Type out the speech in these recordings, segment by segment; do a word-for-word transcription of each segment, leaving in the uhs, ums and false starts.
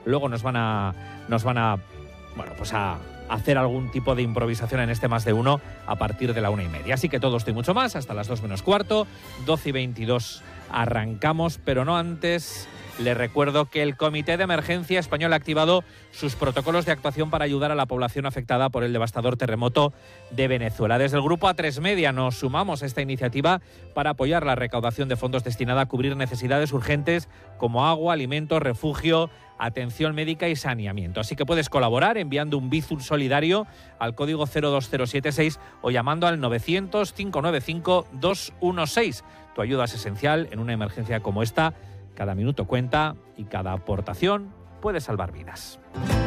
luego nos van a, nos van a, bueno, pues a hacer algún tipo de improvisación en este más de uno a partir de la una y media. Así que todo esto y mucho más hasta las dos menos cuarto, doce y veintidós arrancamos, pero no antes. Les recuerdo que el Comité de Emergencia Español ha activado sus protocolos de actuación para ayudar a la población afectada por el devastador terremoto de Venezuela. Desde el Grupo A tres Media nos sumamos a esta iniciativa para apoyar la recaudación de fondos destinada a cubrir necesidades urgentes como agua, alimentos, refugio, atención médica y saneamiento. Así que puedes colaborar enviando un Bizum solidario al código cero dos cero siete seis o llamando al novecientos, cinco nueve cinco, dos uno seis. Tu ayuda es esencial en una emergencia como esta. Cada minuto cuenta y cada aportación puede salvar vidas.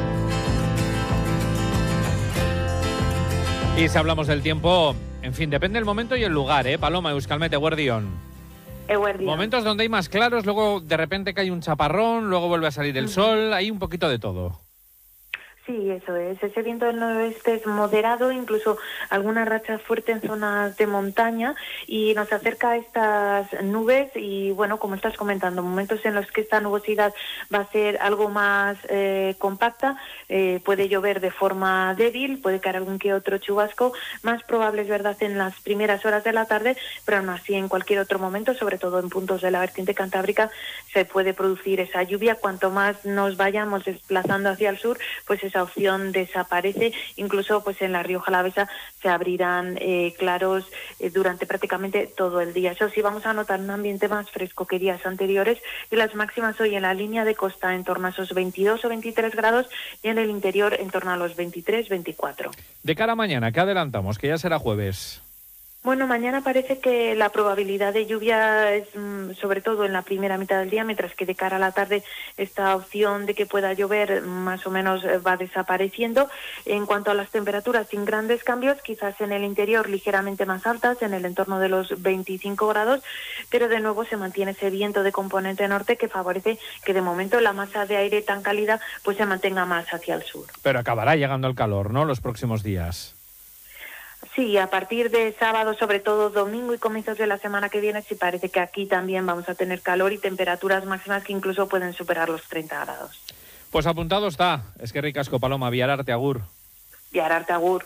Y si hablamos del tiempo, en fin, depende del momento y el lugar, ¿eh? Paloma, Euskalmet, Eguerdión. Eguerdión. Momentos donde hay más claros, luego de repente cae un chaparrón, luego vuelve a salir el sol, hay un poquito de todo. Sí, eso es. Ese viento del noroeste es moderado, incluso alguna racha fuerte en zonas de montaña y nos acerca a estas nubes y, bueno, como estás comentando, momentos en los que esta nubosidad va a ser algo más eh, compacta, eh, puede llover de forma débil, puede caer algún que otro chubasco, más probable es verdad en las primeras horas de la tarde, pero aún así en cualquier otro momento, sobre todo en puntos de la vertiente cantábrica, se puede producir esa lluvia. Cuanto más nos vayamos desplazando hacia el sur, pues esa opción desaparece. Incluso pues en la Rioja Alavesa se abrirán eh, claros eh, durante prácticamente todo el día. Eso sí, vamos a notar un ambiente más fresco que días anteriores y las máximas hoy en la línea de costa en torno a esos veintidós o veintitrés grados y en el interior en torno a los veintitrés, veinticuatro. De cara a mañana, ¿qué adelantamos? Que ya será jueves. Bueno, mañana parece que la probabilidad de lluvia es mm, sobre todo en la primera mitad del día, mientras que de cara a la tarde esta opción de que pueda llover más o menos va desapareciendo. En cuanto a las temperaturas, sin grandes cambios, quizás en el interior ligeramente más altas, en el entorno de los veinticinco grados, pero de nuevo se mantiene ese viento de componente norte que favorece que de momento la masa de aire tan cálida pues se mantenga más hacia el sur. Pero acabará llegando el calor, ¿no?, los próximos días. Sí, a partir de sábado, sobre todo domingo y comienzos de la semana que viene, sí parece que aquí también vamos a tener calor y temperaturas máximas que incluso pueden superar los treinta grados. Pues apuntado está. Es que ricasco, Paloma. Viararte, agur. Viararte, agur.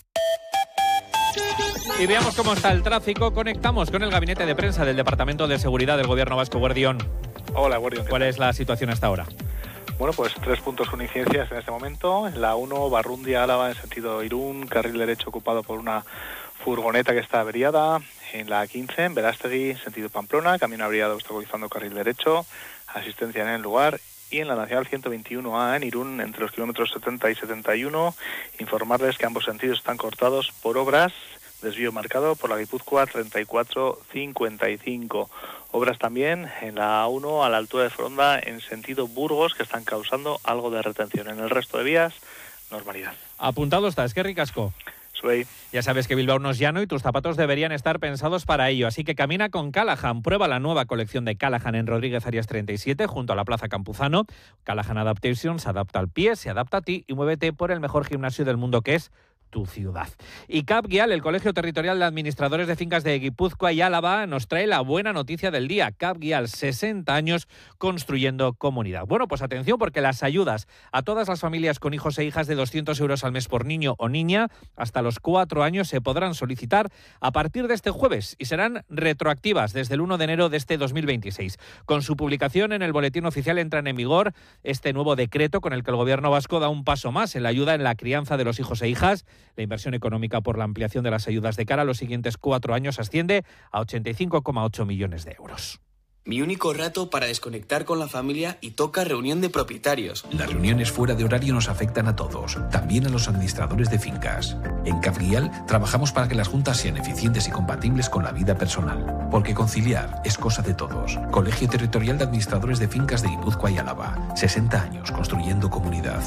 Y veamos cómo está el tráfico. Conectamos con el gabinete de prensa del Departamento de Seguridad del Gobierno Vasco. Guardión. Hola, Guardión. ¿Cuál es la situación hasta ahora? Bueno, pues tres puntos con incidencias en este momento. En la uno, Barrundia, Álava, en sentido Irún, carril derecho ocupado por una furgoneta que está averiada. En la quince, en Verástegui, sentido Pamplona, camino averiado obstaculizando carril derecho, asistencia en el lugar. Y en la Nacional ciento veintiuno A en Irún, entre los kilómetros setenta y setenta y uno, informarles que ambos sentidos están cortados por obras, desvío marcado por la Guipúzcoa treinta y cuatro cincuenta y cinco. Obras también en la A uno a la altura de Foronda en sentido Burgos que están causando algo de retención. En el resto de vías, normalidad. Apuntado está, es que ricasco. Soy. Ya sabes que Bilbao no es llano y tus zapatos deberían estar pensados para ello. Así que camina con Callahan. Prueba la nueva colección de Callahan en Rodríguez Arias treinta y siete, junto a la Plaza Campuzano. Callahan Adaptation se adapta al pie, se adapta a ti y muévete por el mejor gimnasio del mundo que es tu ciudad. Y Capguial, el Colegio Territorial de Administradores de Fincas de Guipúzcoa y Álava, nos trae la buena noticia del día. Capguial, sesenta años construyendo comunidad. Bueno, pues atención, porque las ayudas a todas las familias con hijos e hijas de doscientos euros al mes por niño o niña hasta los cuatro años se podrán solicitar a partir de este jueves y serán retroactivas desde el uno de enero de este dos mil veintiséis. Con su publicación en el Boletín Oficial entran en vigor este nuevo decreto con el que el Gobierno vasco da un paso más en la ayuda en la crianza de los hijos e hijas. La inversión económica por la ampliación de las ayudas de cara a los siguientes cuatro años asciende a ochenta y cinco coma ocho millones de euros. Mi único rato para desconectar con la familia y toca reunión de propietarios. Las reuniones fuera de horario nos afectan a todos, también a los administradores de fincas. En Capguial trabajamos para que las juntas sean eficientes y compatibles con la vida personal, porque conciliar es cosa de todos. Colegio Territorial de Administradores de Fincas de Guipúzcoa y Álava. sesenta años construyendo comunidad.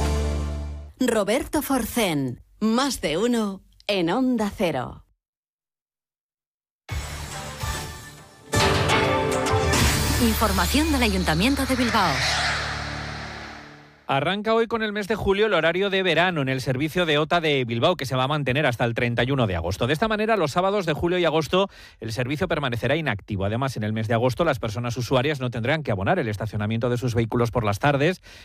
Roberto Forcén. Más de uno en Onda Cero. Información del Ayuntamiento de Bilbao. Arranca hoy con el mes de julio el horario de verano en el servicio de OTA de Bilbao, que se va a mantener hasta el treinta y uno de agosto. De esta manera, los sábados de julio y agosto el servicio permanecerá inactivo. Además, en el mes de agosto las personas usuarias no tendrán que abonar el estacionamiento de sus vehículos por las tardes